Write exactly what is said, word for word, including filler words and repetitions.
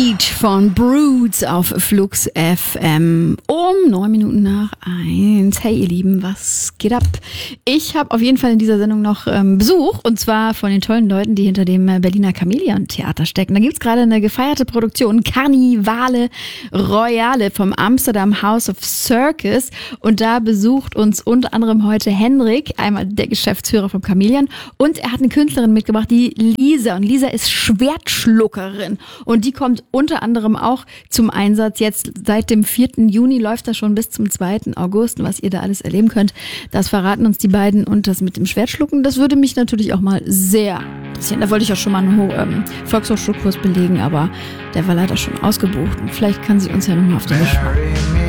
Beat von Broods auf Flux F M um neun Minuten nach eins. Hey ihr Lieben, was geht ab? Ich habe auf jeden Fall in dieser Sendung noch ähm, Besuch, und zwar von den tollen Leuten, die hinter dem äh, Berliner Chamäleon-Theater stecken. Da gibt's gerade eine gefeierte Produktion, Karnivale Royale vom Amsterdam House of Circus, und da besucht uns unter anderem heute Hendrik, einmal der Geschäftsführer vom Chamäleon, und er hat eine Künstlerin mitgebracht, die Lisa, und Lisa ist Schwertschluckerin, und die kommt unter anderem auch zum Einsatz. Jetzt seit dem vierten Juni läuft das schon bis zum zweiten August. Und was ihr da alles erleben könnt, das verraten uns die beiden. Und das mit dem Schwertschlucken, das würde mich natürlich auch mal sehr interessieren. Da wollte ich auch schon mal einen Ho- ähm, Volkshochschulkurs belegen, aber der war leider schon ausgebucht. Und vielleicht kann sie uns ja nochmal auf den Geschmack.